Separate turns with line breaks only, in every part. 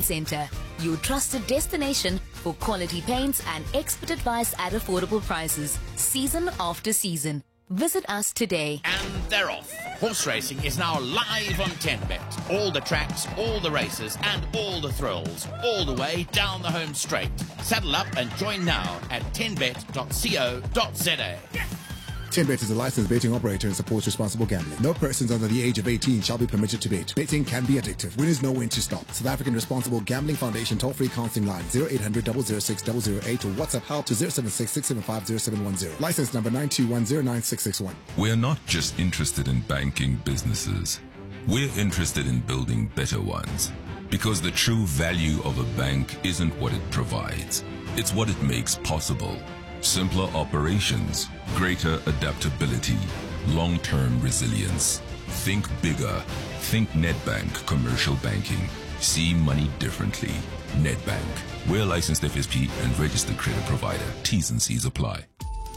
Centre, your trusted destination for quality paints and expert advice at affordable prices, season after season. Visit us today.
And they're off. Horse racing is now live on 10Bet. All the tracks, all the races, and all the thrills, all the way down the home straight. Saddle up and join now at 10bet.co.za.
10Bet is a licensed betting operator and supports responsible gambling. No persons under the age of 18 shall be permitted to bet. Betting can be addictive. Winners know when to stop. South African Responsible Gambling Foundation toll-free counseling line 0800 006 008 or WhatsApp help to 076 675 0710. License number 921096661.
We're not just interested in banking businesses. We're interested in building better ones. Because the true value of a bank isn't what it provides. It's what it makes possible. Simpler operations, greater adaptability, long-term resilience. Think bigger. Think Nedbank Commercial Banking. See money differently. Nedbank. We're a licensed FSP and registered credit provider. T's and C's apply.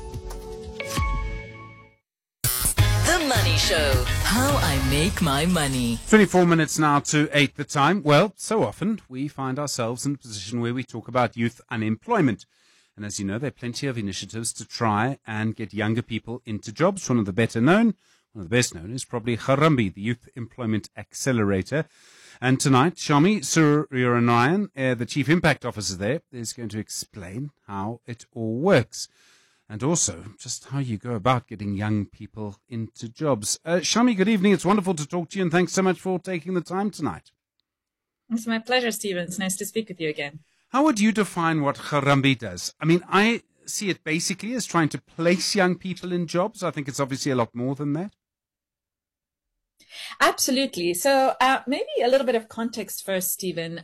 The Money Show. How I make my money.
24 minutes now to 8 the time. Well, so often we find ourselves in a position where we talk about youth unemployment. And as you know, there are plenty of initiatives to try and get younger people into jobs. One of the best known is probably Harambee, the Youth Employment Accelerator. And tonight, Shami Suryanarayan, the Chief Impact Officer there, is going to explain how it all works. And also just how you go about getting young people into jobs. Shami, good evening. It's wonderful to talk to you, and thanks so much for taking the time tonight.
It's my pleasure, Stephen. It's nice to speak with you again.
How would you define what Harambee does? I mean, I see it basically as trying to place young people in jobs. I think it's obviously a lot more than that.
Absolutely. So maybe a little bit of context first, Stephen.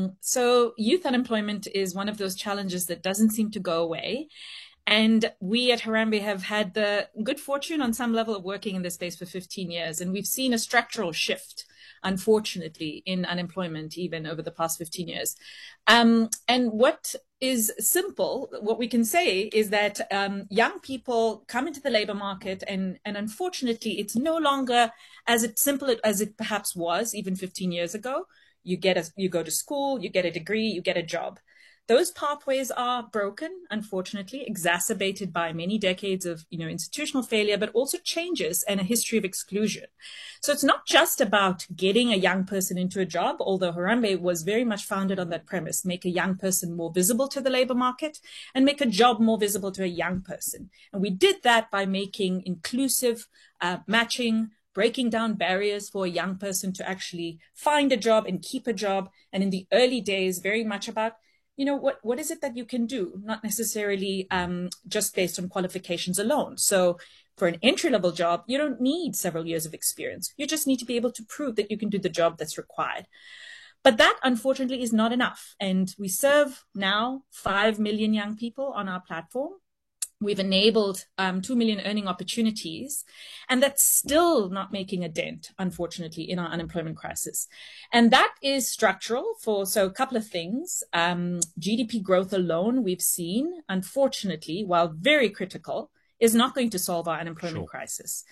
So youth unemployment is one of those challenges that doesn't seem to go away. And we at Harambee have had the good fortune on some level of working in this space for 15 years. And we've seen a structural shift, unfortunately, in unemployment even over the past 15 years. And what is simple, what we can say is that young people come into the labor market and unfortunately, it's no longer as simple as it perhaps was even 15 years ago. You go to school, you get a degree, you get a job. Those pathways are broken, unfortunately, exacerbated by many decades of institutional failure, but also changes and a history of exclusion. So it's not just about getting a young person into a job, although Harambee was very much founded on that premise, make a young person more visible to the labor market and make a job more visible to a young person. And we did that by making inclusive matching, breaking down barriers for a young person to actually find a job and keep a job. And in the early days, very much about what is it that you can do? Not necessarily just based on qualifications alone. So for an entry-level job, you don't need several years of experience. You just need to be able to prove that you can do the job that's required. But that, unfortunately, is not enough. And we serve now 5 million young people on our platform. We've enabled 2 million earning opportunities, and that's still not making a dent, unfortunately, in our unemployment crisis. And that is structural so a couple of things. GDP growth alone, we've seen, unfortunately, while very critical, is not going to solve our unemployment crisis.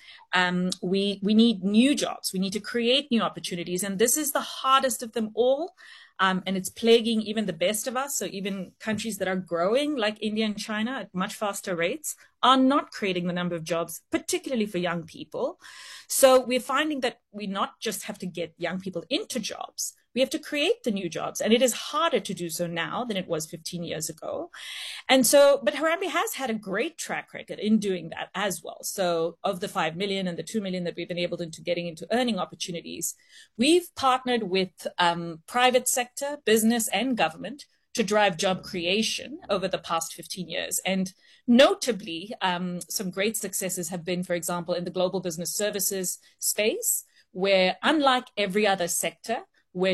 We need new jobs. We need to create new opportunities, and this is the hardest of them all. And it's plaguing even the best of us. So even countries that are growing like India and China at much faster rates are not creating the number of jobs, particularly for young people. So we're finding that we not just have to get young people into jobs, we have to create the new jobs. And it is harder to do so now than it was 15 years ago. And so, but Harambee has had a great track record in doing that as well. So of the 5 million and the 2 million that we've been able to getting into earning opportunities, we've partnered with private sector, business and government to drive job creation over the past 15 years. And notably, some great successes have been, for example, in the global business services space, where unlike every other sector, where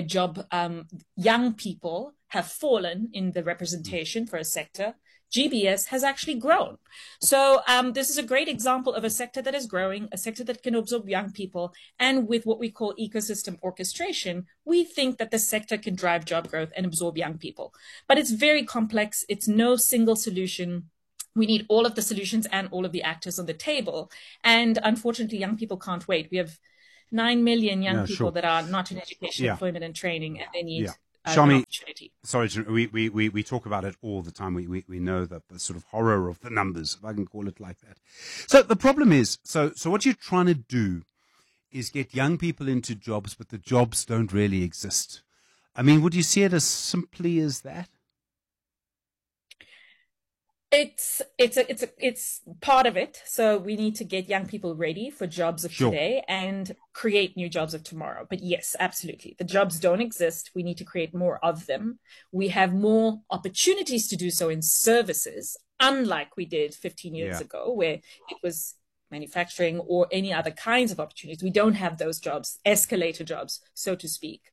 young people have fallen in the representation for a sector, GBS has actually grown. So this is a great example of a sector that is growing, a sector that can absorb young people. And with what we call ecosystem orchestration, we think that the sector can drive job growth and absorb young people. But it's very complex. It's no single solution. We need all of the solutions and all of the actors on the table. And unfortunately, young people can't wait. We have 9 million young people that are not in education, employment and training, and they need
Shami,
opportunity.
sorry, we talk about it all the time. We know that the sort of horror of the numbers, if I can call it like that. So the problem is, so what you're trying to do is get young people into jobs, but the jobs don't really exist. I mean, would you see it as simply as that?
It's part of it. So we need to get young people ready for jobs of today and create new jobs of tomorrow. But yes, absolutely. The jobs don't exist. We need to create more of them. We have more opportunities to do so in services, unlike we did 15 years ago, where it was manufacturing or any other kinds of opportunities. We don't have those jobs, escalator jobs, so to speak.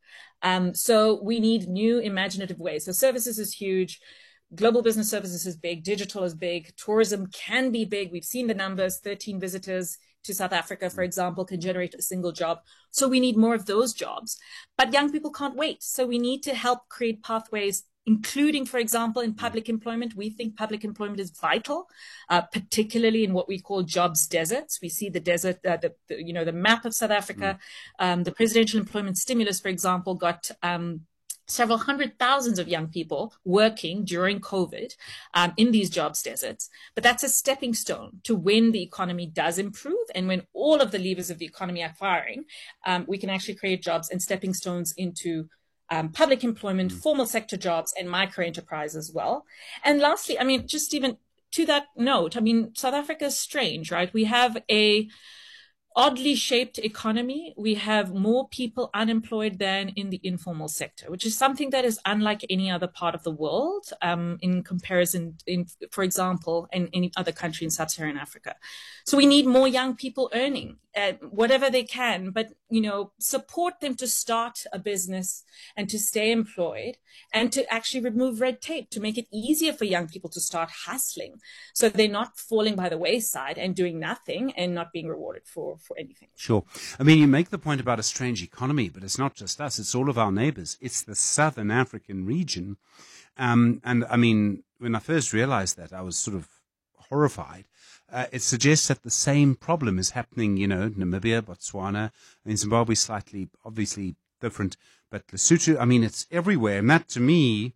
So we need new imaginative ways. So services is huge. Global business services is big. Digital is big. Tourism can be big. We've seen the numbers. 13 visitors to South Africa, for example, can generate a single job. So we need more of those jobs. But young people can't wait. So we need to help create pathways, including, for example, in public employment. We think public employment is vital, particularly in what we call jobs deserts. We see the desert, the map of South Africa. The presidential employment stimulus, for example, got several hundred thousands of young people working during COVID in these jobs deserts. But that's a stepping stone to when the economy does improve and when all of the levers of the economy are firing, we can actually create jobs and stepping stones into public employment, formal sector jobs, and micro enterprise as well. And lastly, I mean, just even to that note, I mean, South Africa is strange, right? We have a oddly shaped economy. We have more people unemployed than in the informal sector, which is something that is unlike any other part of the world in comparison, for example, in any other country in sub-Saharan Africa. So we need more young people earning whatever they can, but, support them to start a business and to stay employed and to actually remove red tape to make it easier for young people to start hustling. So they're not falling by the wayside and doing nothing and not being rewarded for anything.
Sure. I mean, you make the point about a strange economy, but it's not just us. It's all of our neighbors. It's the Southern African region. And I mean, when I first realized that, I was sort of horrified. It suggests that the same problem is happening, Namibia, Botswana, in Zimbabwe, slightly, obviously different, but Lesotho, I mean, it's everywhere. And that, to me,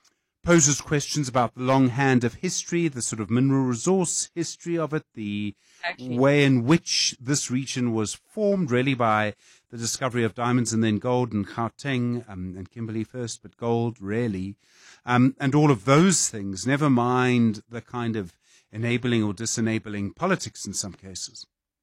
poses questions about the long hand of history, the sort of mineral resource history of it, the way in which this region was formed, really, by the discovery of diamonds and then gold in Gauteng, and Kimberley first, but gold, really. And all of those things, never mind the kind of enabling or disenabling politics in some cases.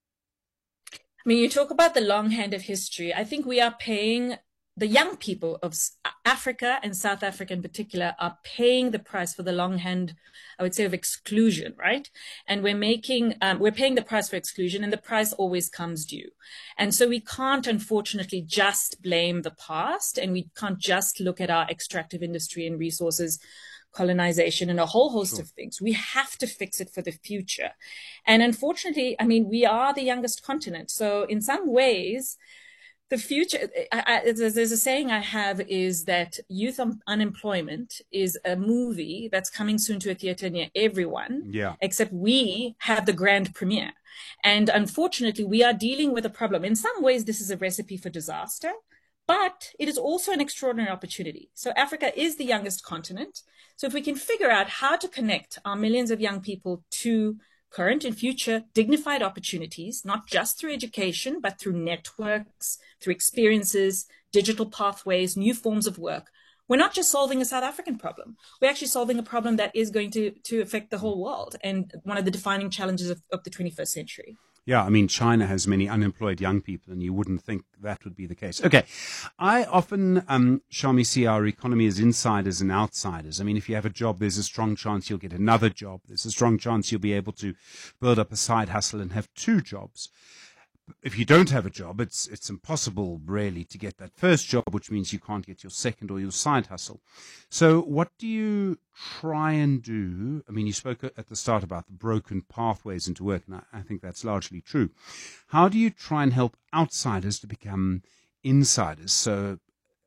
I mean, you talk about the long hand of history. I think we are paying, the young people of Africa and South Africa in particular are paying the price for the long hand, I would say, of exclusion, right? And we're paying the price for exclusion, and the price always comes due. And so we can't, unfortunately, just blame the past, and we can't just look at our extractive industry and resources, colonization, and a whole host of things. We have to fix it for the future. And unfortunately, I mean, we are the youngest continent. So in some ways, the future, there's a saying I have is that youth unemployment is a movie that's coming soon to a theater near everyone, except we have the grand premiere. And unfortunately, we are dealing with a problem. In some ways, this is a recipe for disaster, but it is also an extraordinary opportunity. So Africa is the youngest continent. So if we can figure out how to connect our millions of young people to current and future dignified opportunities, not just through education, but through networks, through experiences, digital pathways, new forms of work, we're not just solving a South African problem. We're actually solving a problem that is going to affect the whole world and one of the defining challenges of the 21st century.
Yeah, I mean, China has many unemployed young people, and you wouldn't think that would be the case. Okay, I often, Shami, see our economy as insiders and outsiders. I mean, if you have a job, there's a strong chance you'll get another job. There's a strong chance you'll be able to build up a side hustle and have two jobs. If you don't have a job, it's impossible, really, to get that first job, which means you can't get your second or your side hustle. So what do you try and do? I mean, you spoke at the start about the broken pathways into work, and I think that's largely true. How do you try and help outsiders to become insiders? So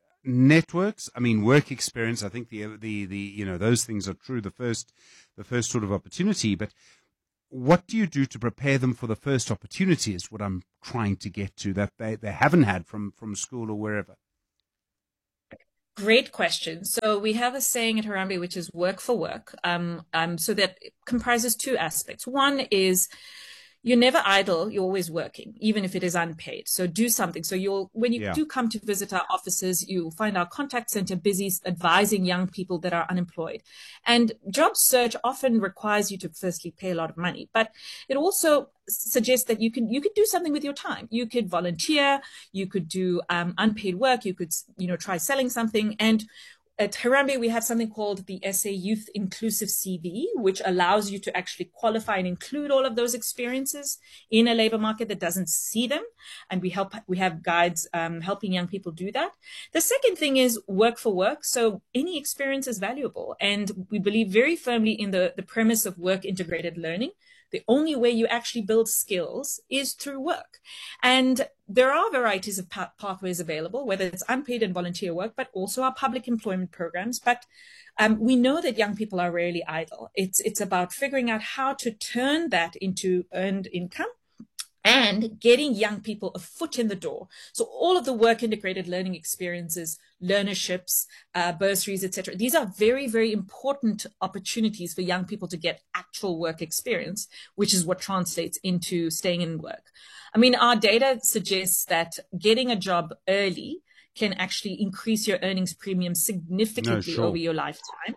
networks, I mean, work experience, I think the those things are true, the first sort of opportunity, but what do you do to prepare them for the first opportunity is what I'm trying to get to, that they haven't had from school or wherever.
Great question. So we have a saying at Harambee, which is work for work. So that comprises two aspects. One is you're never idle, you're always working, even if it is unpaid. So do something. So when you do come to visit our offices, you'll find our contact center busy advising young people that are unemployed. And job search often requires you to firstly pay a lot of money, but it also suggests that you could do something with your time. You could volunteer, you could do unpaid work, you could, try selling something. And at Harambee, we have something called the SA Youth Inclusive CV, which allows you to actually qualify and include all of those experiences in a labor market that doesn't see them. And we have guides helping young people do that. The second thing is work for work. So any experience is valuable. And we believe very firmly in the premise of work integrated learning. The only way you actually build skills is through work. And there are varieties of pathways available, whether it's unpaid and volunteer work, but also our public employment programs. But we know that young people are rarely idle. It's about figuring out how to turn that into earned income and getting young people a foot in the door. So all of the work integrated learning experiences, learnerships, bursaries, etc. These are very, very important opportunities for young people to get actual work experience, which is what translates into staying in work. I mean, our data suggests that getting a job early can actually increase your earnings premium significantly over your lifetime.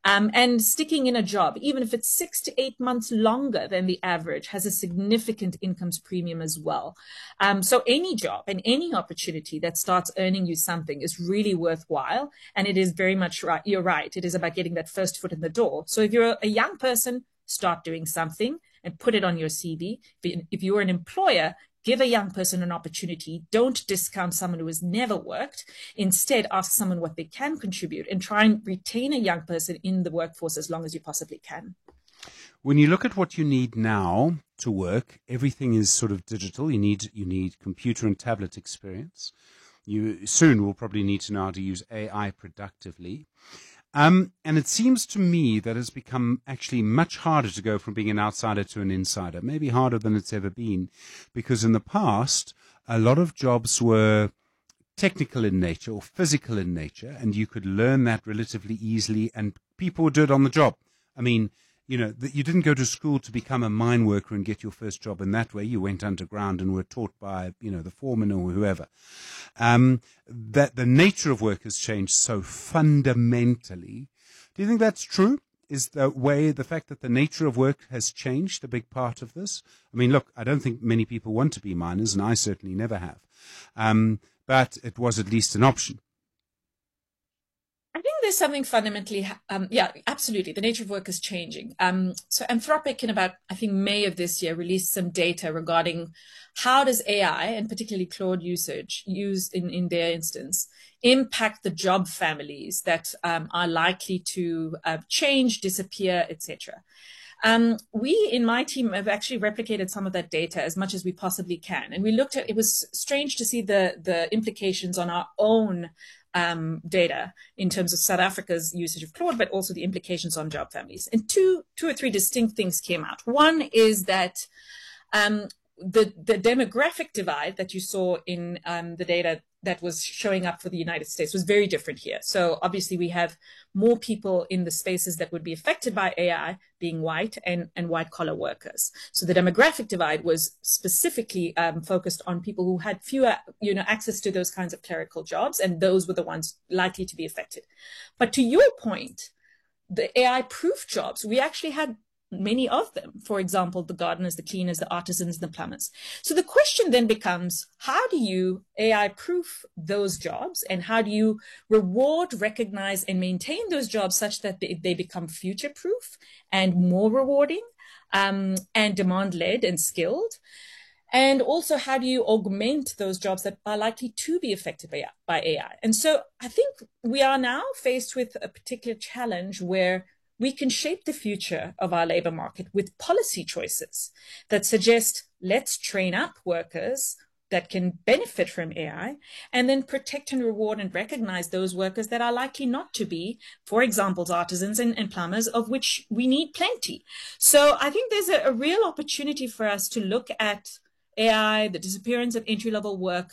And sticking in a job, even if it's 6 to 8 months longer than the average, has a significant incomes premium as well. So any job and any opportunity that starts earning you something is really worthwhile. And it is very much right. You're right. It is about getting that first foot in the door. So if you're a young person, start doing something and put it on your CV. If you're an employer, give a young person an opportunity. Don't discount someone who has never worked. Instead, ask someone what they can contribute and try and retain a young person in the workforce as long as you possibly can.
When you look at what you need now to work, everything is sort of digital. You need computer and tablet experience. You soon will probably need to know how to use AI productively. And it seems to me that it's become actually much harder to go from being an outsider to an insider, maybe harder than it's ever been, because in the past, a lot of jobs were technical in nature or physical in nature, and you could learn that relatively easily, and people would do it on the job. I mean, you didn't go to school to become a mine worker and get your first job in that way. You went underground and were taught by, the foreman or whoever. That the nature of work has changed so fundamentally. Do you think that's true? Is the fact that the nature of work has changed a big part of this? I mean, look, I don't think many people want to be miners, and I certainly never have. But it was at least an option.
I think there's something fundamentally, absolutely. The nature of work is changing. So Anthropic in about, I think, May of this year released some data regarding how does AI, and particularly Claude usage, used in their instance, impact the job families that are likely to change, disappear, etc. We in my team have actually replicated some of that data as much as we possibly can. And we looked at, it was strange to see the implications on our own data in terms of South Africa's usage of Claude, but also the implications on job families. And two or three distinct things came out. One is that the demographic divide that you saw in the data that was showing up for the United States was very different here. So obviously we have more people in the spaces that would be affected by AI being white and white collar workers. So the demographic divide was specifically focused on people who had fewer, access to those kinds of clerical jobs, and those were the ones likely to be affected. But to your point, the AI proof jobs, we actually had many of them. For example, the gardeners, the cleaners, the artisans, the plumbers. So the question then becomes, how do you AI proof those jobs, and how do you reward, recognize, and maintain those jobs such that they become future proof and more rewarding and demand led and skilled? And also, how do you augment those jobs that are likely to be affected by AI? And so I think we are now faced with a particular challenge where we can shape the future of our labor market with policy choices that suggest let's train up workers that can benefit from AI, and then protect and reward and recognize those workers that are likely not to be, for example, artisans and plumbers, of which we need plenty. So I think there's a real opportunity for us to look at AI, the disappearance of entry-level work,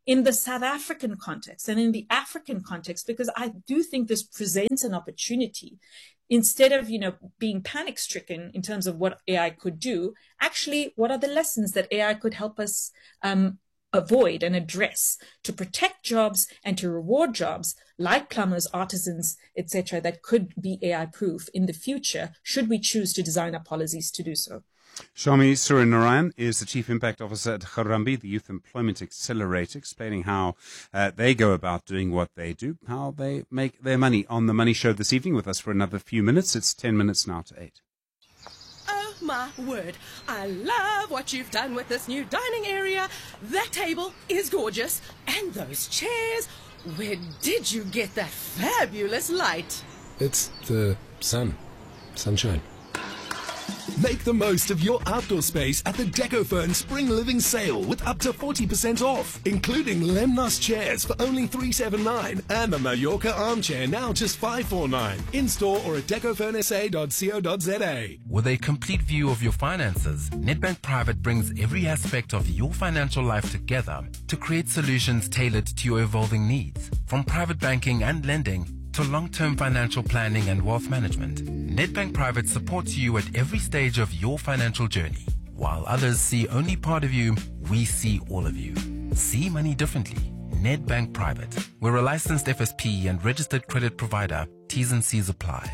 in the South African context and in the African context, because I do think this presents an opportunity. Instead of, being panic stricken in terms of what AI could do, actually, what are the lessons that AI could help us avoid and address to protect jobs and to reward jobs like plumbers, artisans, etc., that could be AI proof in the future, should we choose to design our policies to do so?
Shami Surinarayan is the Chief Impact Officer at Harambee, the Youth Employment Accelerator, explaining how they go about doing what they do, how they make their money. On The Money Show this evening with us for another few minutes. It's 10 minutes now to 8.
Oh my word, I love what you've done with this new dining area. That table is gorgeous. And those chairs, where did you get that fabulous light?
It's the sunshine.
Make the most of your outdoor space at the DecoFern Spring Living Sale with up to 40% off, including Lemnos chairs for only $379 and the Mallorca armchair now just $549. In-store or at decofernsa.co.za.
With a complete view of your finances, Nedbank Private brings every aspect of your financial life together to create solutions tailored to your evolving needs. From private banking and lending to long-term financial planning and wealth management, Nedbank Private supports you at every stage of your financial journey. While others see only part of you, we see all of you. See money differently. Nedbank Private. We're a licensed FSP and registered credit provider. T's and C's apply.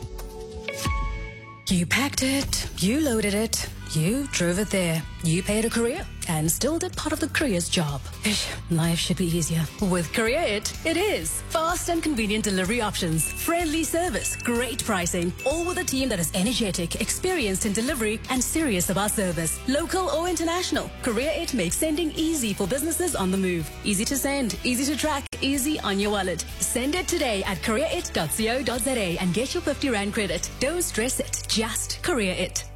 You packed it, you loaded it, you drove it there, you paid a courier and still did part of the courier's job. Life should be easier. With Courier It is. Fast and convenient delivery options, friendly service, great pricing, all with a team that is energetic, experienced in delivery and serious about service. Local or international, Courier It makes sending easy for businesses on the move. Easy to send, easy to track, easy on your wallet. Send it today at courierit.co.za and get your 50 Rand credit. Don't stress it, just Courier It.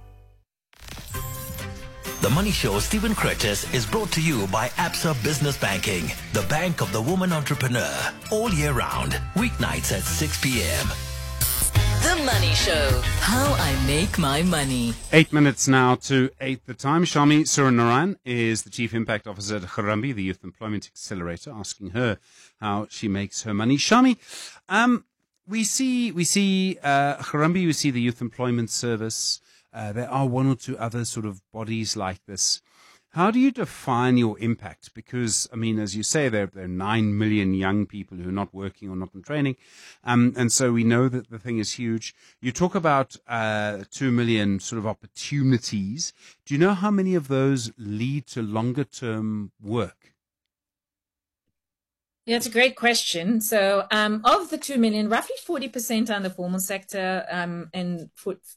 The Money Show, Stephen Curtis, is brought to you by Absa Business Banking, the bank of the woman entrepreneur. All year round, weeknights at 6 p.m.
The Money Show, how I make my money.
8 minutes now to 8 the time. Shami Surinarayan is the Chief Impact Officer at Harambee, the Youth Employment Accelerator, asking her how she makes her money. Shami, we see Harambee, we see the Youth Employment Service. There are one or two other sort of bodies like this. How do you define your impact? Because, I mean, as you say, there are 9 million young people who are not working or not in training. And so we know that the thing is huge. You talk about 2 million sort of opportunities. Do you know how many of those lead to longer term work?
Yeah, it's a great question. So of the 2 million, roughly 40% are in the formal sector and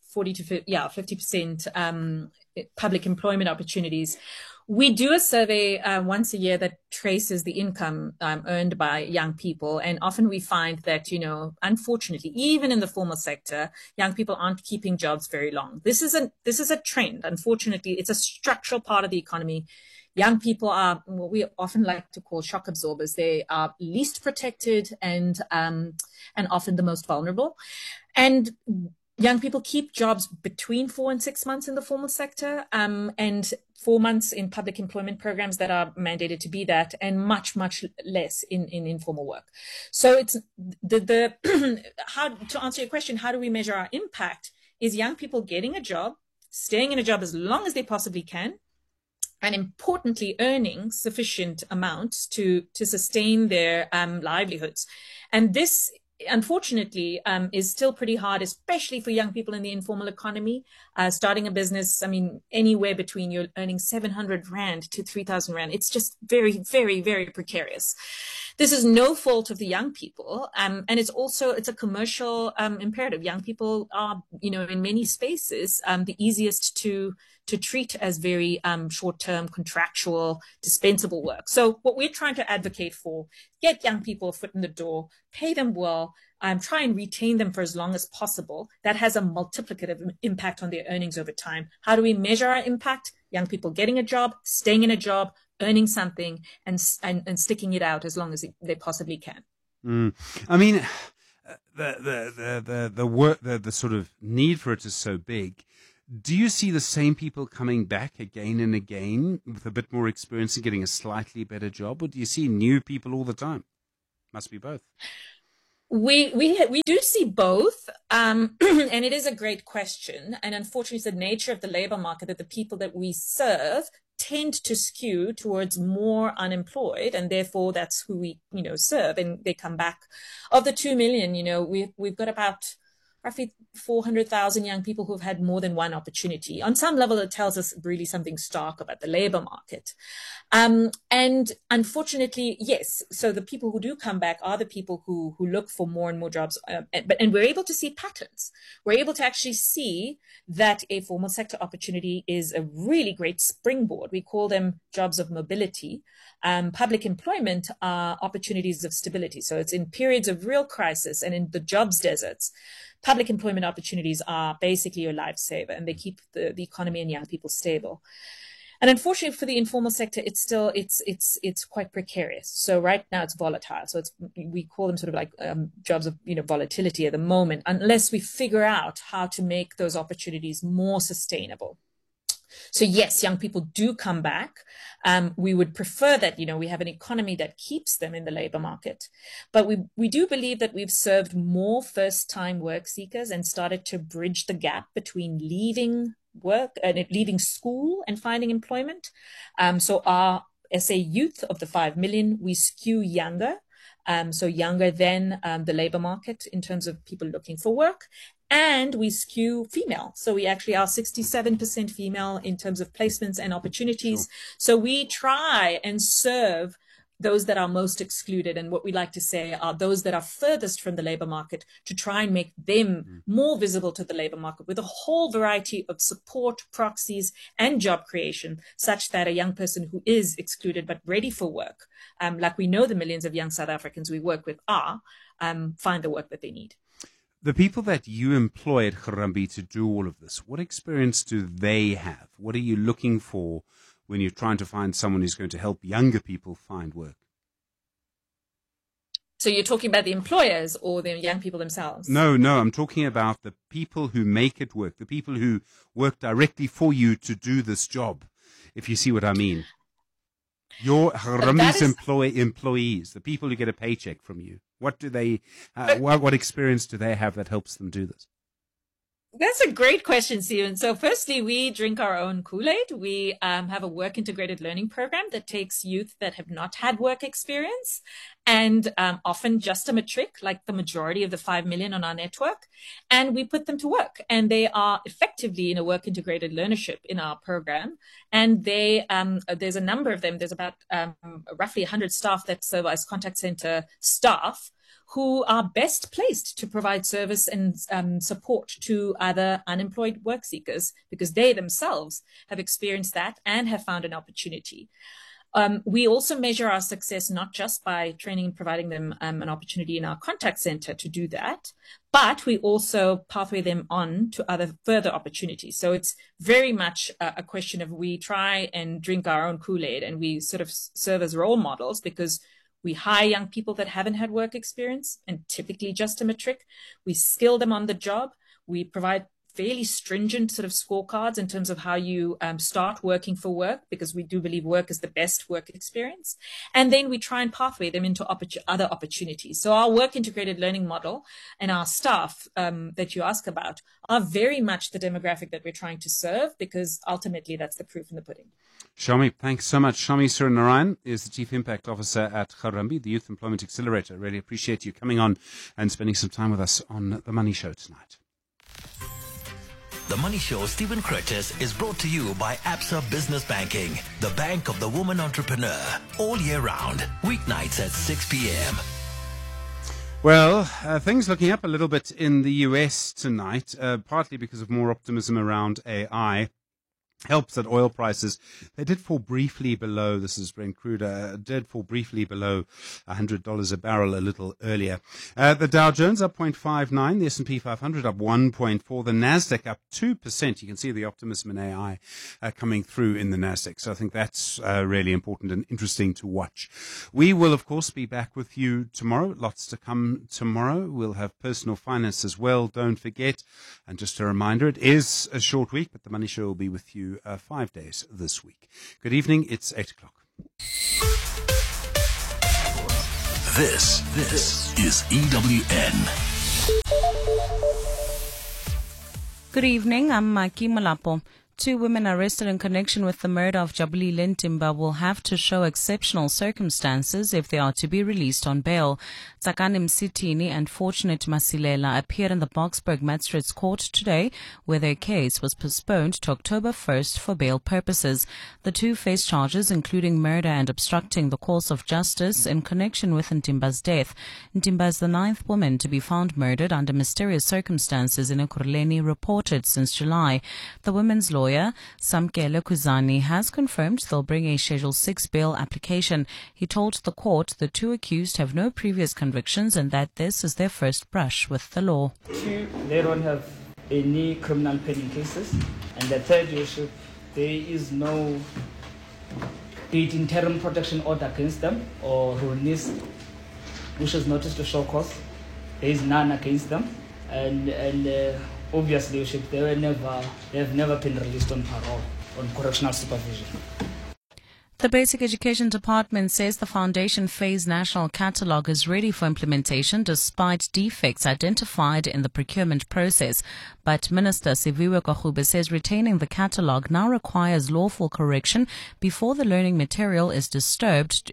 50% public employment opportunities. We do a survey once a year that traces the income earned by young people. And often we find that, unfortunately, even in the formal sector, young people aren't keeping jobs very long. This is a trend. Unfortunately, it's a structural part of the economy. Young people are what we often like to call shock absorbers. They are least protected and often the most vulnerable. And young people keep jobs between 4 and 6 months in the formal sector, and 4 months in public employment programs that are mandated to be that, and much, much less in informal work. So it's how to answer your question, how do we measure our impact? Is young people getting a job, staying in a job as long as they possibly can, and importantly, earning sufficient amounts to sustain their livelihoods. And this, unfortunately, is still pretty hard, especially for young people in the informal economy. Starting a business, I mean, anywhere between you're earning 700 Rand to 3,000 Rand. It's just very, very, very precarious. This is no fault of the young people. And it's a commercial imperative. Young people are, in many spaces, the easiest to treat as very short-term, contractual, dispensable work. So what we're trying to advocate for, get young people a foot in the door, pay them well, try and retain them for as long as possible. That has a multiplicative impact on their earnings over time. How do we measure our impact? Young people getting a job, staying in a job, earning something, and sticking it out as long as they possibly can.
I mean, the work, the sort of need for it is so big. Do you see the same people coming back again and again with a bit more experience and getting a slightly better job, or do you see new people all the time? Must be both.
We do see both, and it is a great question. And unfortunately, it's the nature of the labor market that the people that we serve tend to skew towards more unemployed, and therefore that's who we serve, and they come back. Of the 2 million, we've got about roughly 400,000 young people who've had more than one opportunity. On some level, it tells us really something stark about the labor market. And unfortunately, yes, so the people who do come back are the people who look for more and more jobs. And we're able to see patterns. We're able to actually see that a formal sector opportunity is a really great springboard. We call them jobs of mobility. Public employment are opportunities of stability. So it's in periods of real crisis and in the jobs deserts. Public employment opportunities are basically your lifesaver, and they keep the economy and young people stable. And unfortunately for the informal sector, it's quite precarious. So right now it's volatile. So we call them sort of like jobs of volatility at the moment, unless we figure out how to make those opportunities more sustainable. So yes, young people do come back. We would prefer that, we have an economy that keeps them in the labor market. But we do believe that we've served more first-time work seekers and started to bridge the gap between leaving work and leaving school and finding employment. So our SA youth of the 5 million, we skew younger. So younger than the labor market in terms of people looking for work. And we skew female. So we actually are 67% female in terms of placements and opportunities. Sure. So we try and serve those that are most excluded, and what we like to say are those that are furthest from the labor market, to try and make them more visible to the labor market with a whole variety of support, proxies, and job creation, such that a young person who is excluded but ready for work, like we know the millions of young South Africans we work with are, find the work that they need.
The people that you employ at Harambee to do all of this, what experience do they have? What are you looking for when you're trying to find someone who's going to help younger people find work?
So you're talking about the employers or the young people themselves?
No, I'm talking about the people who make it work, the people who work directly for you to do this job, if you see what I mean. Your Harambee's employees, the people who get a paycheck from you. What do they? What experience do they have that helps them do this?
That's a great question, Stephen. So firstly, we drink our own Kool-Aid. We have a work integrated learning program that takes youth that have not had work experience and often just a matric, like the majority of the 5 million on our network, and we put them to work. And they are effectively in a work integrated learnership in our program. And they there's a number of them. There's about roughly 100 staff that serve as contact center staff, who are best placed to provide service and support to other unemployed work seekers, because they themselves have experienced that and have found an opportunity. We also measure our success not just by training and providing them an opportunity in our contact center to do that, but we also pathway them on to other further opportunities. So it's very much a question of, we try and drink our own Kool-Aid, and we sort of serve as role models, because we hire young people that haven't had work experience and typically just a matric. We skill them on the job. We provide fairly stringent sort of scorecards in terms of how you start working for work, because we do believe work is the best work experience. And then we try and pathway them into other opportunities. So our work integrated learning model and our staff that you ask about are very much the demographic that we're trying to serve, because ultimately that's the proof in the pudding.
Shami, thanks so much. Shami Surinarayan is the Chief Impact Officer at Harambee, the Youth Employment Accelerator. Really appreciate you coming on and spending some time with us on The Money Show tonight.
The Money Show, Stephen Curtis, is brought to you by Absa Business Banking, the bank of the woman entrepreneur. All year round, weeknights at 6 p.m.
Well, things looking up a little bit in the US tonight, partly because of more optimism around AI. helps that oil prices, they did fall briefly below, this is Brent crude, did fall briefly below $100 a barrel a little earlier. The Dow Jones up 0.59, the S&P 500 up 1.4, the Nasdaq up 2%. You can see the optimism in AI coming through in the Nasdaq. So I think that's really important and interesting to watch. We will, of course, be back with you tomorrow. Lots to come tomorrow. We'll have personal finance as well. Don't forget. And just a reminder, it is a short week, but the Money Show will be with you 5 days this week. Good evening. It's 8 o'clock.
This is EWN.
Good evening. I'm Maki Malapo. 2 women arrested in connection with the murder of Jabulile Ntimba will have to show exceptional circumstances if they are to be released on bail. Tsakani Msitini and Fortunate Masilela appeared in the Boksburg Magistrates Court today, where their case was postponed to October 1st for bail purposes. The 2 face charges including murder and obstructing the course of justice in connection with Ntimba's death. Ntimba is the 9th woman to be found murdered under mysterious circumstances in Ekurhuleni, reported since July. The women's lawyer, Samkele Kuzani, has confirmed they'll bring a Schedule 6 bail application. He told the court the 2 accused have no previous convictions and that this is their first brush with the law.
2, they don't have any criminal pending cases. And the third issue, there is no interim protection order against them or release, which is notice to show cause. There is none against them. And obviously, they have never been released on parole, on correctional supervision.
The Basic Education Department says the Foundation Phase National Catalogue is ready for implementation despite defects identified in the procurement process. But Minister Siviwe Kwagube says retaining the catalogue now requires lawful correction before the learning material is distributed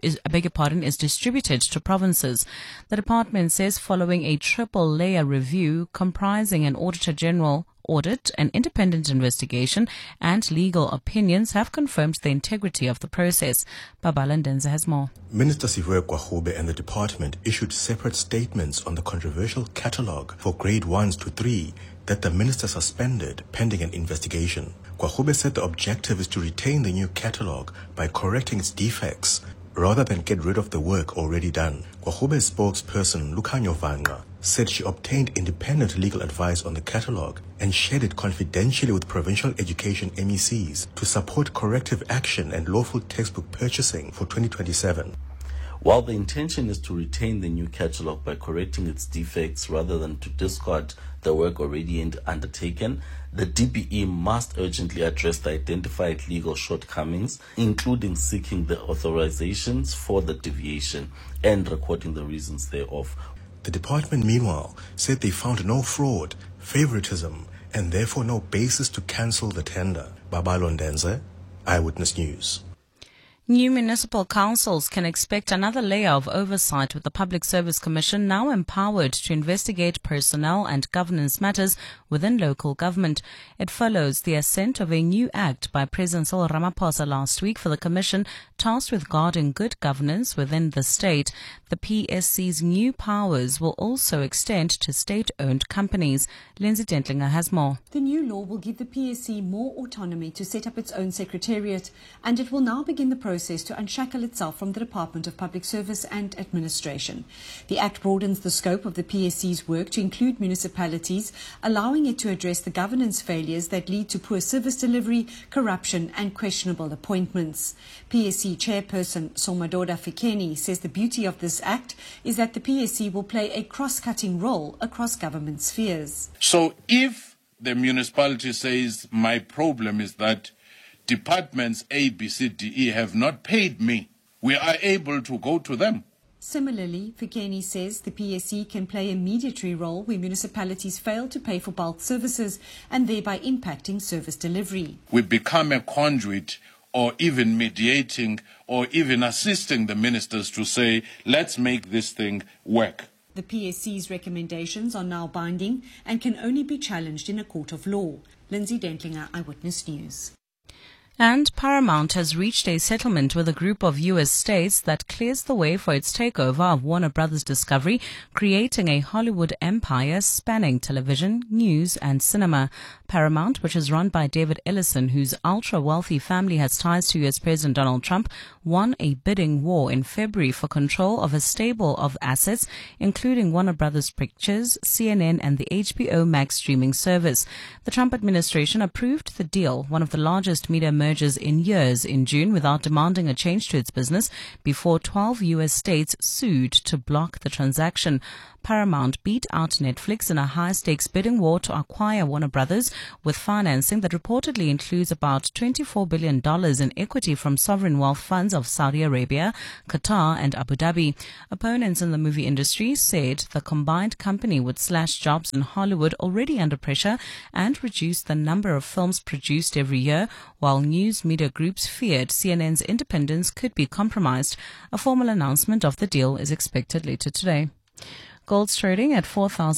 to provinces. The department says following a triple-layer review comprising an Auditor General audit, an independent investigation, and legal opinions have confirmed the integrity of the process. Babala Ndenza has more.
Minister Siviwe Kwagube and the department issued separate statements on the controversial catalogue for grade 1s to 3 that the minister suspended pending an investigation. Kwagube said the objective is to retain the new catalogue by correcting its defects rather than get rid of the work already done. Kwagube's spokesperson, Lukhanyo Vanqa, said she obtained independent legal advice on the catalogue and shared it confidentially with provincial education MECs to support corrective action and lawful textbook purchasing for 2027.
While the intention is to retain the new catalogue by correcting its defects rather than to discard the work already undertaken, the DBE must urgently address the identified legal shortcomings, including seeking the authorizations for the deviation and recording the reasons thereof.
The department, meanwhile, said they found no fraud, favoritism, and therefore no basis to cancel the tender. Babalo Ndenze, Eyewitness News.
New municipal councils can expect another layer of oversight, with the Public Service Commission now empowered to investigate personnel and governance matters within local government. It follows the assent of a new act by President Cyril Ramaphosa last week for the Commission tasked with guarding good governance within the state. The PSC's new powers will also extend to state-owned companies. Lindsay Dentlinger has more.
The new law will give the PSC more autonomy to set up its own secretariat, and it will now begin the process to unshackle itself from the Department of Public Service and Administration. The Act broadens the scope of the PSC's work to include municipalities, allowing it to address the governance failures that lead to poor service delivery, corruption and questionable appointments. PSC Chairperson Somadoda Fikeni says the beauty of this Act is that the PSC will play a cross-cutting role across government spheres.
So if the municipality says, my problem is that departments A, B, C, D, E have not paid me, we are able to go to them.
Similarly, Fikeni says the PSC can play a mediatory role where municipalities fail to pay for bulk services and thereby impacting service delivery.
We become a conduit or even mediating or even assisting the ministers to say, let's make this thing work.
The PSC's recommendations are now binding and can only be challenged in a court of law. Lindsay Dentlinger, Eyewitness News.
And Paramount has reached a settlement with a group of U.S. states that clears the way for its takeover of Warner Brothers Discovery, creating a Hollywood empire spanning television, news, and cinema. Paramount, which is run by David Ellison, whose ultra-wealthy family has ties to U.S. President Donald Trump, won a bidding war in February for control of a stable of assets, including Warner Brothers Pictures, CNN, and the HBO Max streaming service. The Trump administration approved the deal, one of the largest media mergers in years, in June without demanding a change to its business before 12 U.S. states sued to block the transaction. Paramount beat out Netflix in a high-stakes bidding war to acquire Warner Brothers, with financing that reportedly includes about $24 billion in equity from sovereign wealth funds of Saudi Arabia, Qatar, and Abu Dhabi. Opponents in the movie industry said the combined company would slash jobs in Hollywood already under pressure and reduce the number of films produced every year, while news media groups feared CNN's independence could be compromised. A formal announcement of the deal is expected later today. Gold's trading at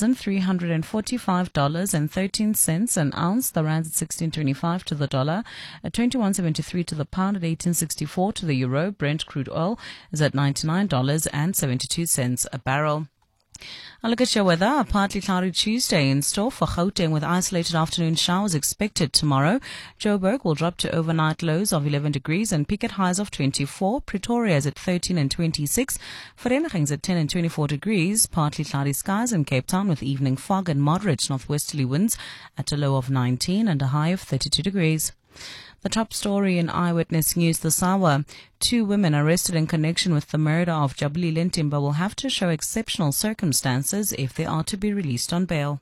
$4,345.13 an ounce. The rand at 16.25 to the dollar, at 21.73 to the pound, at 18.64 to the euro. Brent crude oil is at $99.72 a barrel. I'll look at your weather. A partly cloudy Tuesday in store for Gauteng, with isolated afternoon showers expected tomorrow. Joburg will drop to overnight lows of 11 degrees and peak at highs of 24. Pretoria is at 13 and 26. Vereniging's at 10 and 24 degrees. Partly cloudy skies in Cape Town with evening fog and moderate northwesterly winds at a low of 19 and a high of 32 degrees. The top story in Eyewitness News this hour: 2 women arrested in connection with the murder of Jabulile Ntimba will have to show exceptional circumstances if they are to be released on bail.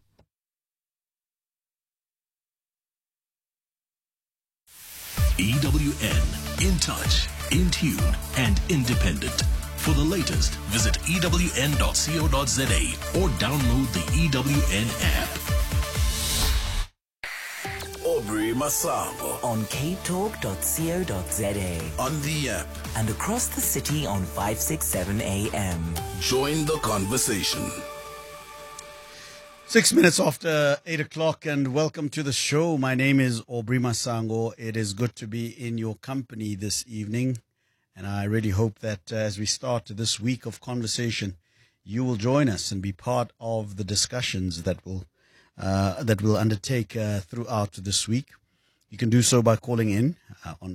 EWN, in touch, in tune, and independent. For the latest, visit ewn.co.za or download the EWN app. Aubrey Masango
on ktalk.co.za,
on the app,
and across the city on 567 AM.
Join the conversation.
6 minutes after 8 o'clock, and welcome to the show. My name is Aubrey Masango. It is good to be in your company this evening, and I really hope that as we start this week of conversation, you will join us and be part of the discussions that we'll undertake throughout this week. You can do so by calling in on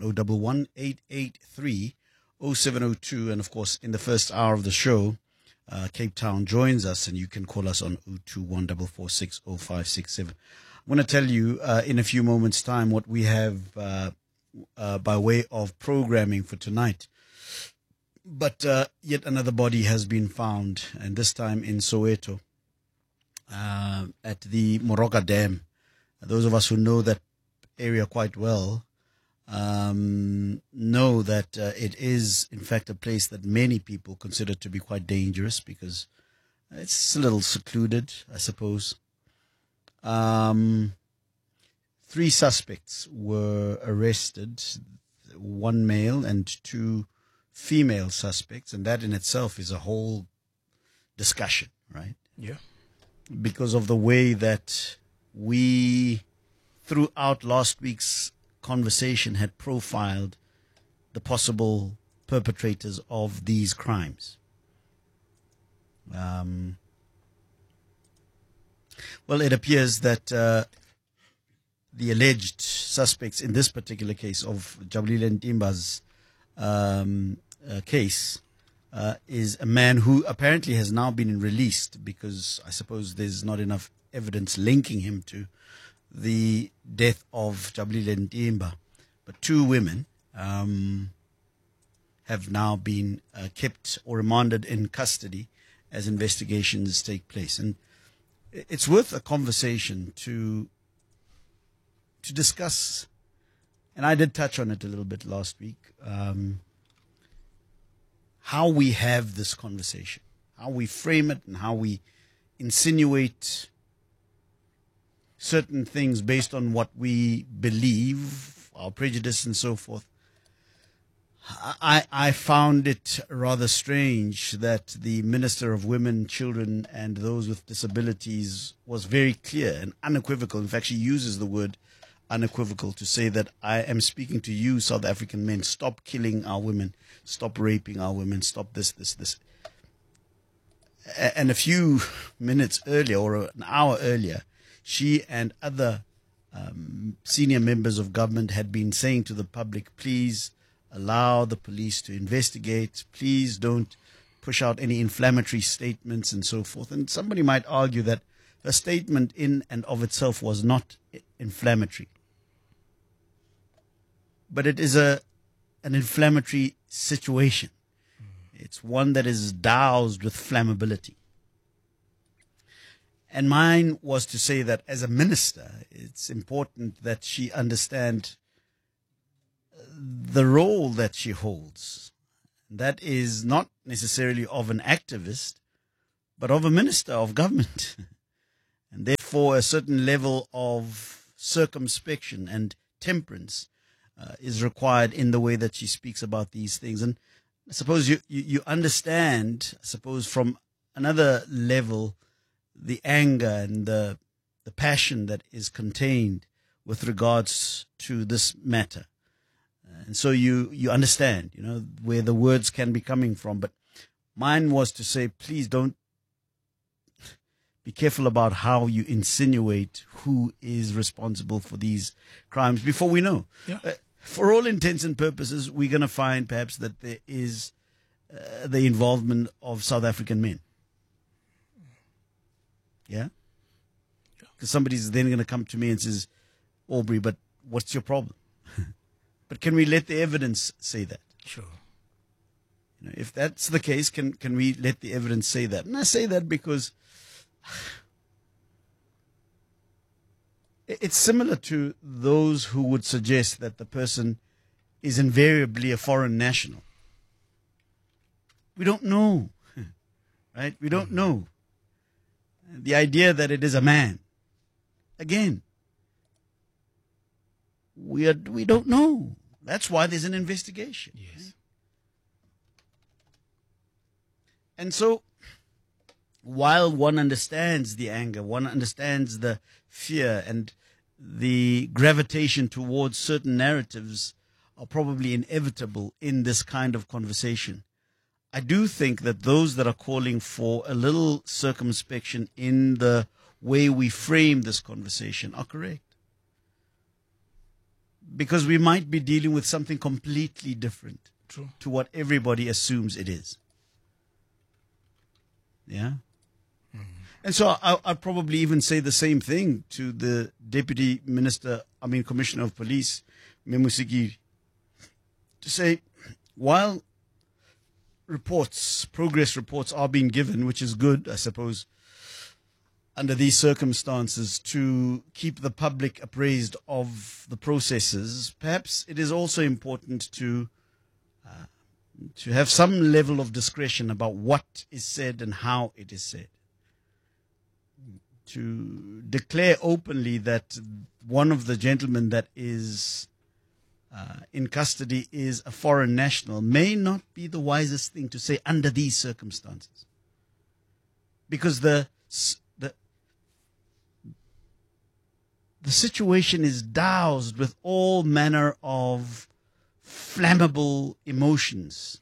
011-883-0702. And of course, in the first hour of the show, Cape Town joins us, and you can call us on 021-446-0567. I'm going to tell you in a few moments' time what we have by way of programming for tonight. But yet another body has been found, and this time in Soweto, at the Moroka Dam. Those of us who know that area quite well know that it is, in fact, a place that many people consider to be quite dangerous because it's a little secluded, I suppose. 3 suspects were arrested, 1 male and 2 female suspects, and that in itself is a whole discussion, right?
Yeah.
Because of the way that we, throughout last week's conversation, had profiled the possible perpetrators of these crimes. Well, it appears that the alleged suspects in this particular case of Jabulile Ntimba's case is a man who apparently has now been released because I suppose there's not enough evidence linking him to the death of Jabulile Ntimba. But 2 women have now been kept or remanded in custody as investigations take place. And it's worth a conversation to discuss, and I did touch on it a little bit last week, how we have this conversation, how we frame it, and how we insinuate certain things based on what we believe, our prejudice and so forth. I found it rather strange that the Minister of Women, Children and those with disabilities was very clear and unequivocal. In fact, she uses the word unequivocal to say that I am speaking to you, South African men. Stop killing our women. Stop raping our women. Stop this. And a few minutes earlier, or an hour earlier, she and other senior members of government had been saying to the public, please allow the police to investigate. Please don't push out any inflammatory statements and so forth. And somebody might argue that her statement in and of itself was not inflammatory. But it is an inflammatory situation. It's one that is doused with flammability. And mine was to say that as a minister, it's important that she understand the role that she holds. That is not necessarily of an activist, but of a minister of government. And therefore, a certain level of circumspection and temperance is required in the way that she speaks about these things. And I suppose you understand, I suppose, from another level, the anger and the passion that is contained with regards to this matter. And so you understand, where the words can be coming from. But mine was to say, please don't be careful about how you insinuate who is responsible for these crimes before we know.
Yeah.
For all intents and purposes, we're going to find perhaps that there is the involvement of South African men. Yeah? Because somebody's then going to come to me and says, Aubrey, but what's your problem? But can we let the evidence say that?
Sure.
If that's the case, can we let the evidence say that? And I say that because it's similar to those who would suggest that the person is invariably a foreign national. We don't know, right? We don't know. The idea that it is a man, again, we don't know. That's why there's an investigation.
Yes.
Right? And so, while one understands the anger, one understands the fear and the gravitation towards certain narratives are probably inevitable in this kind of conversation, I do think that those that are calling for a little circumspection in the way we frame this conversation are correct. Because we might be dealing with something completely different to what everybody assumes it is. Yeah? And so I'll probably even say the same thing to the Commissioner of Police, Memusiki, to say, while progress reports are being given, which is good, I suppose, under these circumstances, to keep the public appraised of the processes, perhaps it is also important to have some level of discretion about what is said and how it is said. To declare openly that one of the gentlemen that is in custody is a foreign national may not be the wisest thing to say under these circumstances. Because the situation is doused with all manner of flammable emotions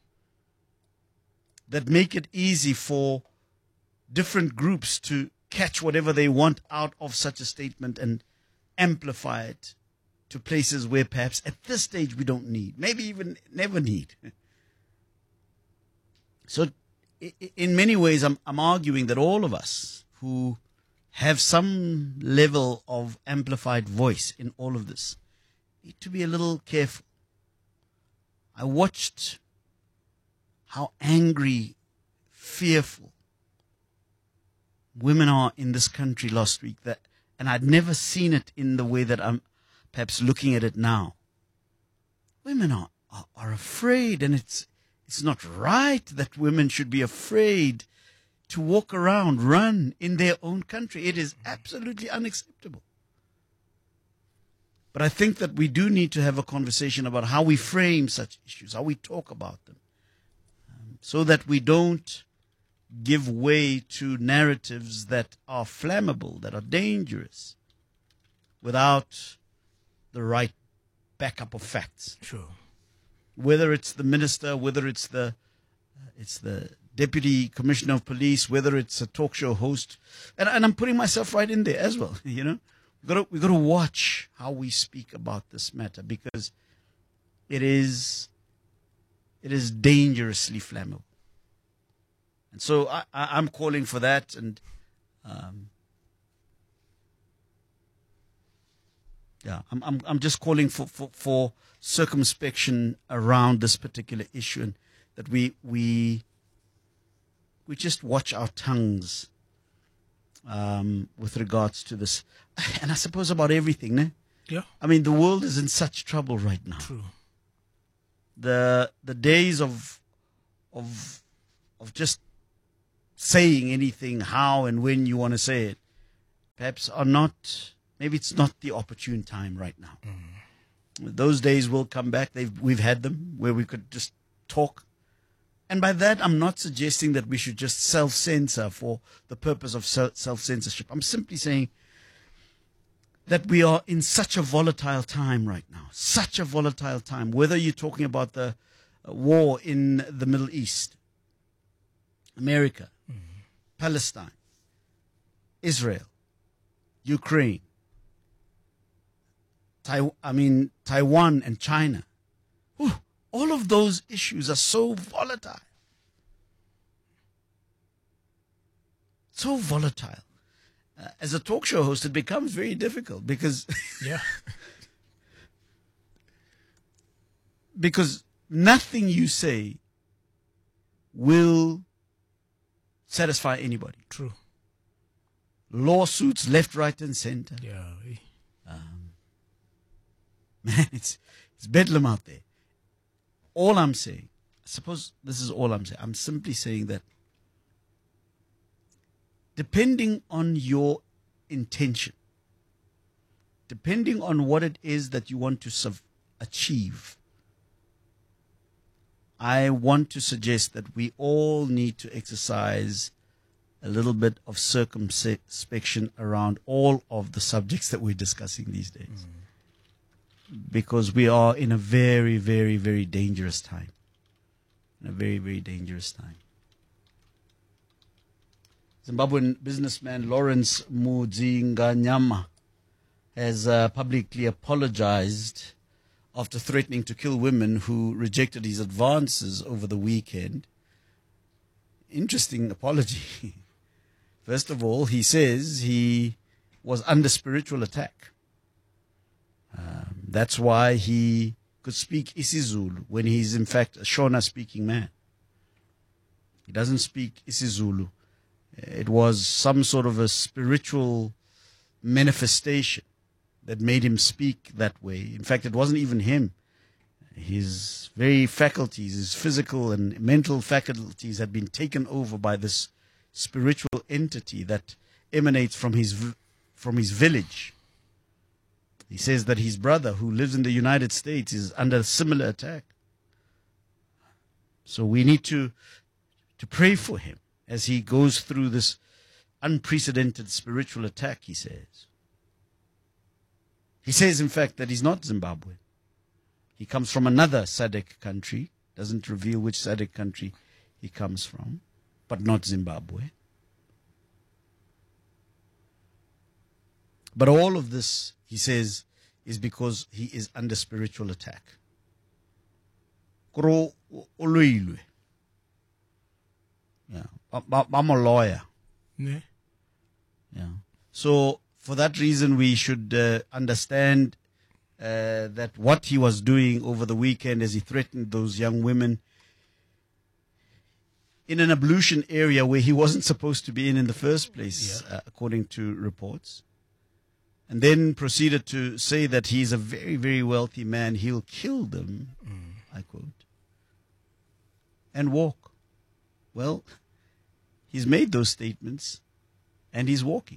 that make it easy for different groups to catch whatever they want out of such a statement and amplify it to places where perhaps at this stage we don't need, maybe even never need. So in many ways, I'm arguing that all of us who have some level of amplified voice in all of this need to be a little careful. I watched how angry, fearful women are in this country last week, and I'd never seen it in the way that I'm perhaps looking at it now. Women are afraid, and it's not right that women should be afraid to walk around, run in their own country. It is absolutely unacceptable. But I think that we do need to have a conversation about how we frame such issues, how we talk about them, so that we don't give way to narratives that are flammable, that are dangerous, without the right backup of facts.
Sure.
Whether it's the minister, whether it's the deputy commissioner of police, whether it's a talk show host, and I'm putting myself right in there as well. You know, we got to watch how we speak about this matter, because it is dangerously flammable. And so I'm calling for that, and I'm just calling for circumspection around this particular issue, and that we just watch our tongues with regards to this, and I suppose about everything, ne?
Yeah.
I mean, the world is in such trouble right now.
True.
The days of just saying anything, how and when you want to say it, perhaps are not. Maybe it's not the opportune time right now. Those days will come back. We've had them where we could just talk. And by that, I'm not suggesting that we should just self-censor for the purpose of self-censorship. I'm simply saying that we are in such a volatile time right now. Such a volatile time. Whether you're talking about the war in the Middle East, America, Palestine, Israel, Ukraine, Taiwan and China. All of those issues are so volatile. So volatile. As a talk show host, it becomes very difficult because because nothing you say will satisfy anybody.
True.
Lawsuits left, right, and center.
Yeah.
Man, it's bedlam out there. All I'm saying, suppose this is all I'm saying. I'm simply saying that depending on your intention, depending on what it is that you want to achieve, I want to suggest that we all need to exercise a little bit of circumspection around all of the subjects that we're discussing these days. Because we are in a very, very, very dangerous time. In a very, very dangerous time. Zimbabwean businessman Lawrence Mudzinganyama has publicly apologized after threatening to kill women who rejected his advances over the weekend. Interesting apology. First of all, he says he was under spiritual attack. That's why he could speak isiZulu when he's in fact a Shona-speaking man. He doesn't speak isiZulu. It was some sort of a spiritual manifestation that made him speak that way. In fact, it wasn't even him. His very faculties, his physical and mental faculties had been taken over by this spiritual entity that emanates from his village. He says that his brother, who lives in the United States, is under similar attack. So we need to pray for him as he goes through this unprecedented spiritual attack, he says. He says, in fact, that he's not Zimbabwean. He comes from another SADC country. Doesn't reveal which SADC country he comes from, but not Zimbabwe. But all of this, he says, is because he is under spiritual attack. Yeah. I'm a lawyer.
Yeah.
Yeah. So for that reason, we should understand that what he was doing over the weekend as he threatened those young women in an ablution area where he wasn't supposed to be in the first place, according to reports. And then proceeded to say that he's a very, very wealthy man. He'll kill them, I quote, and walk. Well, he's made those statements and he's walking.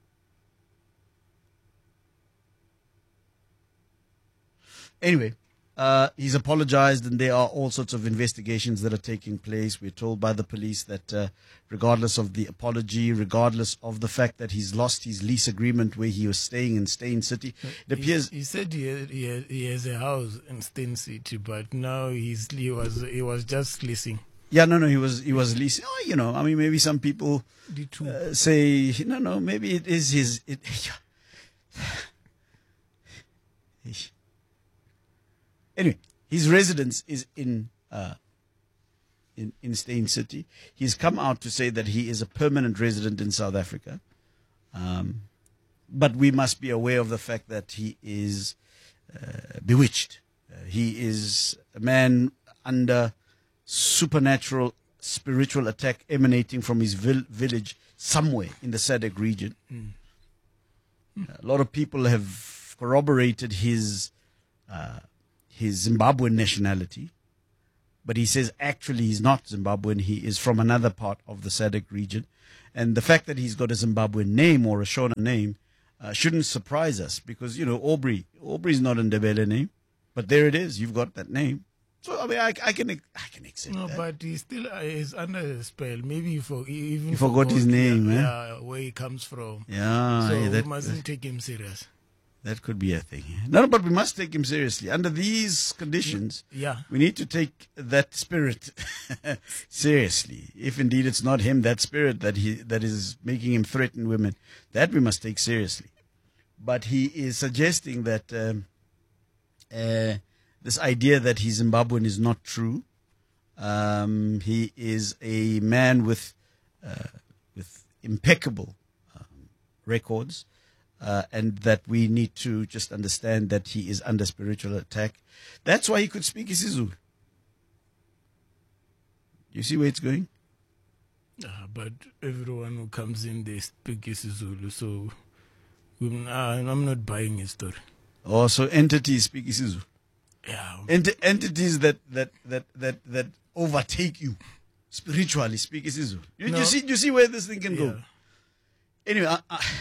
Anyway, He's apologized, and there are all sorts of investigations that are taking place. We're told by the police that regardless of the apology, regardless of the fact that he's lost his lease agreement where he was staying in Steyn City, it appears...
He said he has a house in Steyn City, but now he was just leasing.
Yeah, no, he was leasing. Oh, you know, I mean, maybe some people say, no, maybe it is his... Anyway, his residence is in Steyn City. He's come out to say that he is a permanent resident in South Africa. But we must be aware of the fact that he is bewitched. He is a man under supernatural spiritual attack emanating from his village somewhere in the SADC region. A lot of people have corroborated his Zimbabwean nationality, but he says actually he's not Zimbabwean. He is from another part of the SADC region, and the fact that he's got a Zimbabwean name or a Shona name shouldn't surprise us, because Aubrey's not a Ndebele name, but there it is. You've got that name, so I mean I can accept that.
But he still is under a spell. Maybe he
forgot his name,
where he comes from.
Yeah,
so we mustn't take him serious.
That could be a thing. No, but we must take him seriously. Under these conditions, we need to take that spirit seriously. If indeed it's not him, that spirit that is making him threaten women, that we must take seriously. But he is suggesting that this idea that he's Zimbabwean is not true. He is a man with impeccable records. And that we need to just understand that he is under spiritual attack. That's why he could speak isiZulu. You see where it's going?
But everyone who comes in, they speak isiZulu, so I'm not buying his story.
Oh, so entities speak isiZulu?
Yeah.
Entities that overtake you spiritually speak isiZulu. You see where this thing can go? Anyway,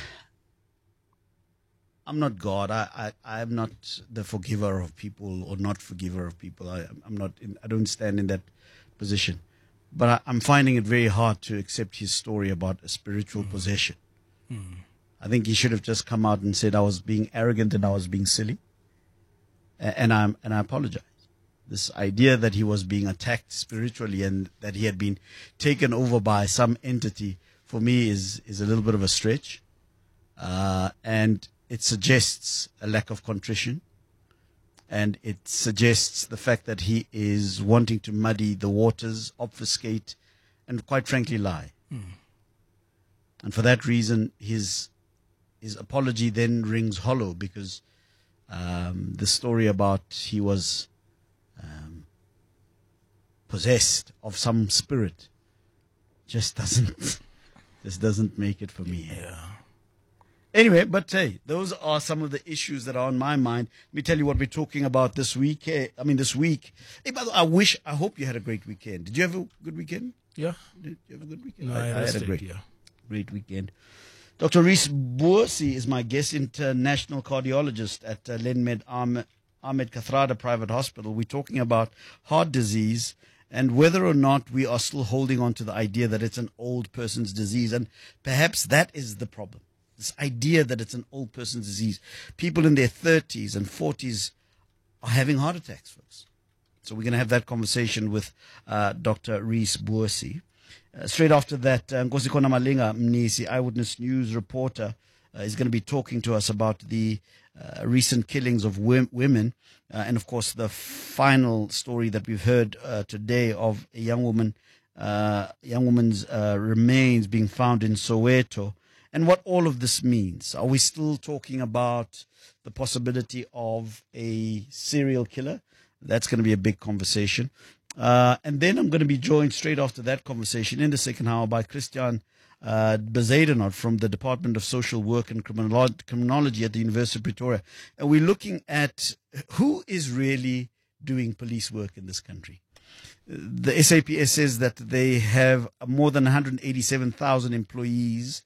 I'm not God. I'm not the forgiver of people or not forgiver of people. I don't stand in that position. But I'm finding it very hard to accept his story about a spiritual possession. I think he should have just come out and said I was being arrogant and I was being silly. And I apologize. This idea that he was being attacked spiritually and that he had been taken over by some entity, for me is a little bit of a stretch. And it suggests a lack of contrition, and it suggests the fact that he is wanting to muddy the waters, obfuscate, and quite frankly lie. And for that reason, his apology then rings hollow, because the story about he was possessed of some spirit just doesn't make it for me. Anyway, but hey, those are some of the issues that are on my mind. Let me tell you what we're talking about this week. This week. Hey, by the way, I hope you had a great weekend. Did you have a good weekend?
Yeah.
Did you have a good weekend?
No, I
had a
great
weekend. Dr. Reese Boersie is my guest, international cardiologist at Lenmed Ahmed Kathrada Private Hospital. We're talking about heart disease and whether or not we are still holding on to the idea that it's an old person's disease. And perhaps that is the problem. This idea that it's an old person's disease. People in their 30s and 40s are having heart attacks, folks. So we're going to have that conversation with Dr. Reese Boersie. Straight after that, Nkosikona Malinga Mnisi, Eyewitness News reporter, is going to be talking to us about the recent killings of women. And, of course, the final story that we've heard today of a young woman's remains being found in Soweto. And what all of this means. Are we still talking about the possibility of a serial killer? That's going to be a big conversation. And then I'm going to be joined straight after that conversation in the second hour by Christian Bezuidenhout from the Department of Social Work and Criminology at the University of Pretoria. And we're looking at who is really doing police work in this country. The SAPS says that they have more than 187,000 employees.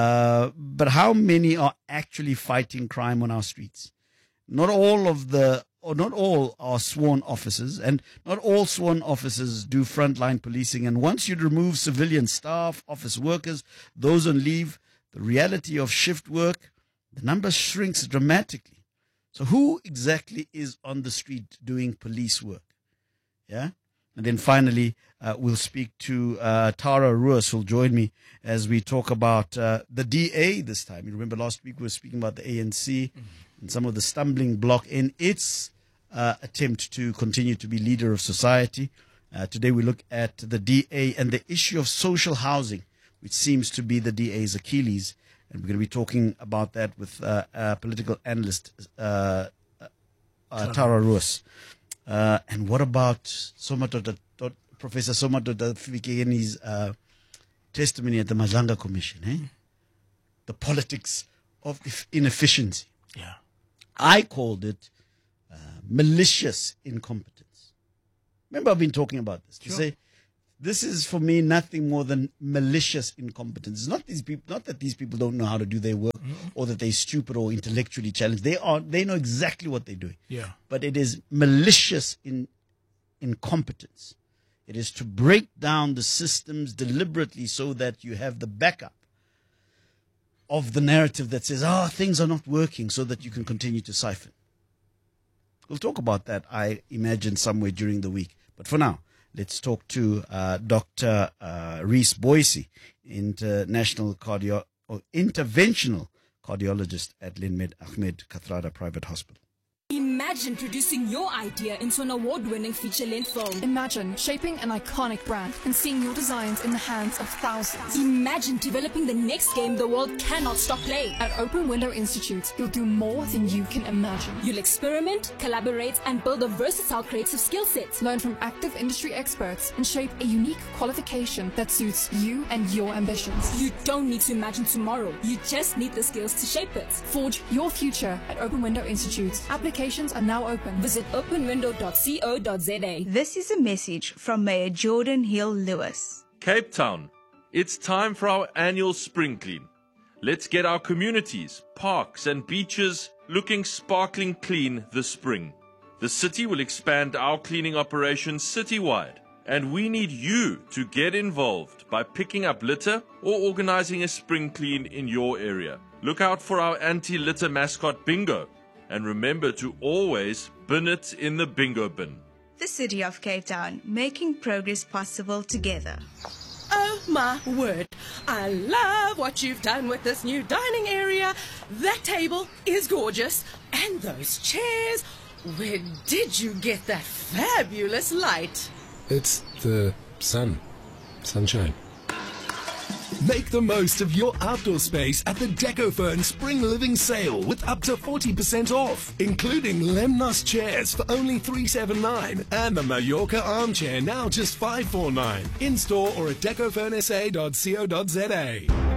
But how many are actually fighting crime on our streets? Not all of the not all are sworn officers, and not all sworn officers do frontline policing. And once you remove civilian staff, office workers, those on leave, the reality of shift work, the number shrinks dramatically. So who exactly is on the street doing police work? Yeah. And then finally, we'll speak to Tara Ruas, who'll join me as we talk about the DA this time. You remember last week we were speaking about the ANC and some of the stumbling block in its attempt to continue to be leader of society. Today we look at the DA and the issue of social housing, which seems to be the DA's Achilles. And we're going to be talking about that with political analyst Tara Ruas. And what about Professor Somadoda Fikeni's testimony at the Mazanga Commission? The politics of inefficiency.
Yeah.
I called it malicious incompetence. Remember, I've been talking about this. To say, this is for me nothing more than malicious incompetence. It's not these people, not that these people don't know how to do their work or that they're stupid or intellectually challenged. They know exactly what they're doing.
Yeah.
But it is malicious incompetence. It is to break down the systems deliberately so that you have the backup of the narrative that says, things are not working, so that you can continue to siphon. We'll talk about that, I imagine, somewhere during the week. But for now, let's talk to Dr. Reese Boise, interventional cardiologist at Linmed Ahmed Kathrada Private Hospital.
Imagine producing your idea into an award-winning feature-length film.
Imagine shaping an iconic brand and seeing your designs in the hands of thousands.
Imagine developing the next game the world cannot stop playing.
At Open Window Institute, you'll do more than you can imagine.
You'll experiment, collaborate, and build a versatile creative skill set.
Learn from active industry experts and shape a unique qualification that suits you and your ambitions.
You don't need to imagine tomorrow. You just need the skills to shape it.
Forge your future at Open Window Institute. Applications are now open.
Visit openwindow.co.za.
This is a message from Mayor Jordan Hill Lewis.
Cape Town, it's time for our annual spring clean. Let's get our communities, parks and beaches looking sparkling clean this spring. The city will expand our cleaning operations citywide, and we need you to get involved by picking up litter or organizing a spring clean in your area. Look out for our anti-litter mascot bingo. And remember to always bin it in the bingo bin.
The City of Cape Town, making progress possible together.
Oh my word, I love what you've done with this new dining area. That table is gorgeous. And those chairs, where did you get that fabulous light?
It's the sunshine.
Make the most of your outdoor space at the Decofern Spring Living Sale with up to 40% off, including Lemnos chairs for only $379 and the Mallorca armchair now just $549. In store or at decofernsa.co.za.